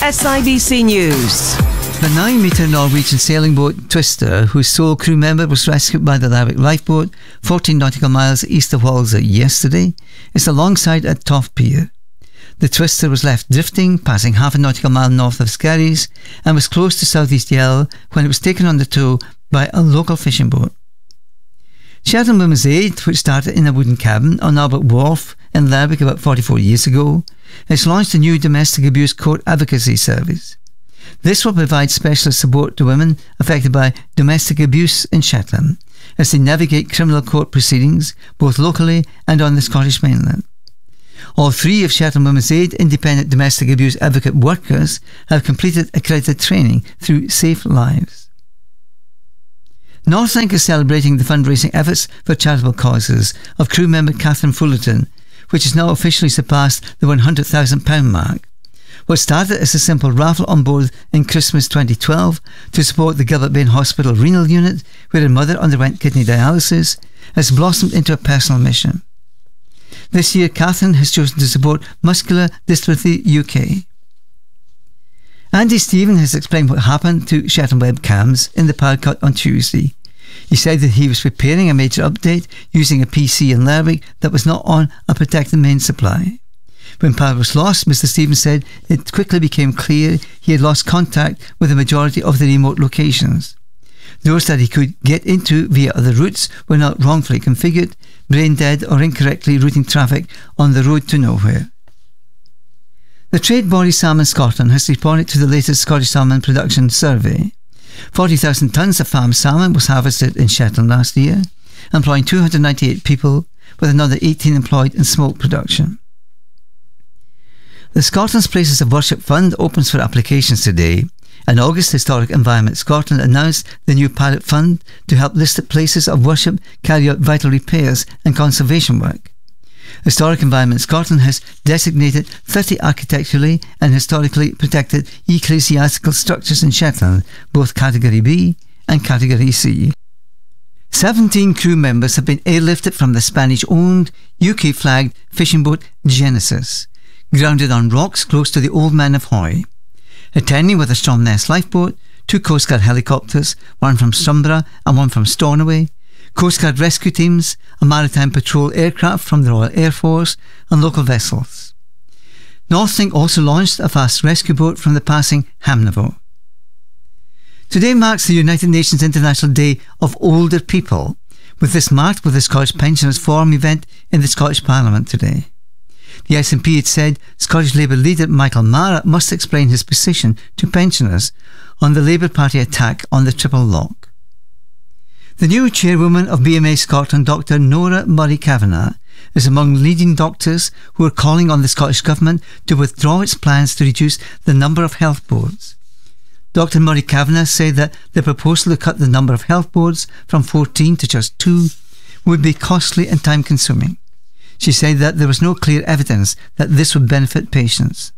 SIBC News. The 9-metre Norwegian sailing boat Twister, whose sole crew member was rescued by the Larvik lifeboat 14 nautical miles east of Walsall yesterday, is alongside at Toft Pier. The Twister was left drifting, passing half a nautical mile north of Skerries, and was close to southeast Yell when it was taken on the tow by a local fishing boat. Shetland Women's Aid, which started in a wooden cabin on Albert Wharf in Larvik about 44 years ago, has launched a new domestic abuse court advocacy service. This will provide specialist support to women affected by domestic abuse in Shetland as they navigate criminal court proceedings both locally and on the Scottish mainland. All 3 of Shetland Women's Aid independent domestic abuse advocate workers have completed accredited training through Safe Lives. Northlink is celebrating the fundraising efforts for charitable causes of crew member Catherine Fullerton, which has now officially surpassed the £100,000 mark. What started as a simple raffle on board in Christmas 2012 to support the Gilbert Bain Hospital renal unit, where her mother underwent kidney dialysis, has blossomed into a personal mission. This year, Catherine has chosen to support Muscular Dystrophy UK. Andy Stephen has explained what happened to Shetland webcams in the power cut on Tuesday. He said that he was preparing a major update using a PC in Larvik that was not on a protected main supply. When power was lost, Mr. Stevens said it quickly became clear he had lost contact with the majority of the remote locations. Those that he could get into via other routes were not wrongfully configured, brain dead or incorrectly routing traffic on the road to nowhere. The trade body Salmon Scotland has responded to the latest Scottish salmon production survey. 40,000 tonnes of farmed salmon was harvested in Shetland last year, employing 298 people, with another 18 employed in smoke production. The Scotland's Places of Worship Fund opens for applications today. In August, Historic Environment Scotland announced the new pilot fund to help listed places of worship carry out vital repairs and conservation work. Historic Environment Scotland has designated 30 architecturally and historically protected ecclesiastical structures in Shetland, both Category B and Category C. 17 crew members have been airlifted from the Spanish-owned, UK-flagged fishing boat Genesis, grounded on rocks close to the Old Man of Hoy. Attending with a Stromness lifeboat, 2 Coast Guard helicopters, one from Strumborough and one from Stornoway, Coast Guard rescue teams, a maritime patrol aircraft from the Royal Air Force and local vessels. Northlink also launched a fast rescue boat from the passing Hamnavoe. Today marks the United Nations International Day of Older People, with this marked with the Scottish Pensioners Forum event in the Scottish Parliament today. The SNP had said Scottish Labour leader Michael Marra must explain his position to pensioners on the Labour Party attack on the Triple Lock. The new chairwoman of BMA Scotland, Dr Nora Murray-Kavanagh, is among leading doctors who are calling on the Scottish Government to withdraw its plans to reduce the number of health boards. Dr Murray-Kavanagh said that the proposal to cut the number of health boards from 14 to just 2 would be costly and time-consuming. She said that there was no clear evidence that this would benefit patients.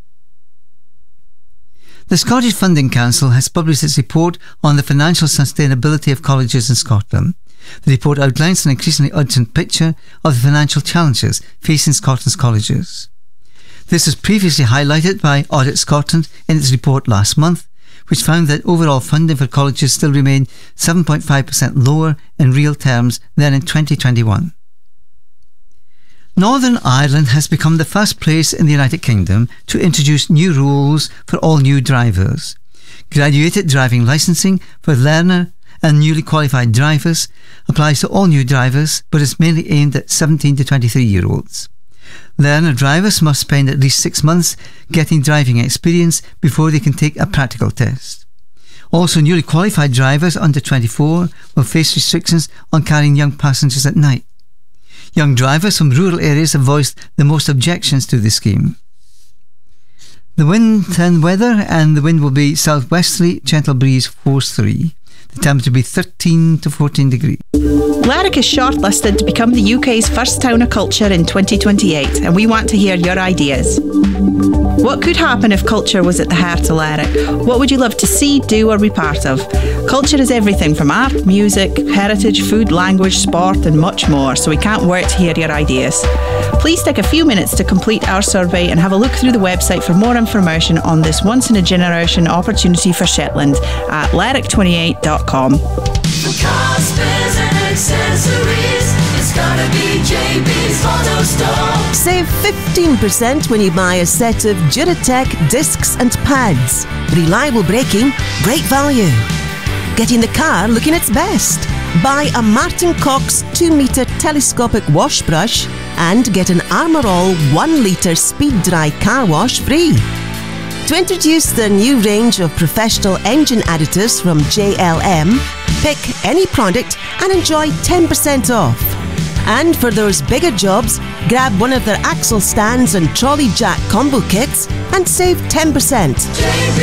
The Scottish Funding Council has published its report on the financial sustainability of colleges in Scotland. The report outlines an increasingly urgent picture of the financial challenges facing Scotland's colleges. This was previously highlighted by Audit Scotland in its report last month, which found that overall funding for colleges still remained 7.5% lower in real terms than in 2021. Northern Ireland has become the first place in the United Kingdom to introduce new rules for all new drivers. Graduated driving licensing for learner and newly qualified drivers applies to all new drivers, but is mainly aimed at 17 to 23-year-olds. Learner drivers must spend at least 6 months getting driving experience before they can take a practical test. Also, newly qualified drivers under 24 will face restrictions on carrying young passengers at night. Young drivers from rural areas have voiced the most objections to the scheme. The wind and weather, and the wind will be southwesterly, gentle breeze force 3. The temperature will be 13 to 14 degrees. Larrick is shortlisted to become the UK's first town of culture in 2028, and we want to hear your ideas. What What could happen if culture was at the heart of Lerwick? What would you love to see, do or be part of? Culture is everything from art, music, heritage, food, language, sport and much more, so we can't wait to hear your ideas. Please take a few minutes to complete our survey and have a look through the website for more information on this once-in-a-generation opportunity for Shetland at lerwick28.com. For car spares and accessories, it's gotta be JB's Auto Store. Save 15% when you buy a set of Duratec discs and pads. Reliable braking, great value. Getting the car looking its best. Buy a Martin Cox 2-metre telescopic wash brush and get an Armour All 1-litre speed dry car wash free. To introduce the new range of professional engine additives from JLM, pick any product and enjoy 10% off. And for those bigger jobs, grab one of their axle stands and trolley jack combo kits and save 10%. JB